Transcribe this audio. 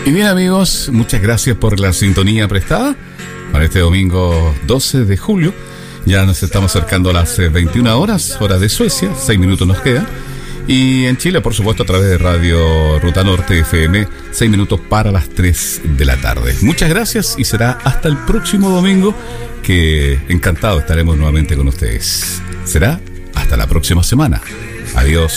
Y bien, amigos, muchas gracias por la sintonía prestada para este domingo 12 de julio. Ya nos estamos acercando a las 21 horas, hora de Suecia, 6 minutos nos quedan. Y en Chile, por supuesto, a través de Radio Ruta Norte FM, 6 minutos para las 3 de la tarde. Muchas gracias y será hasta el próximo domingo, que encantado estaremos nuevamente con ustedes. Será hasta la próxima semana. Adiós.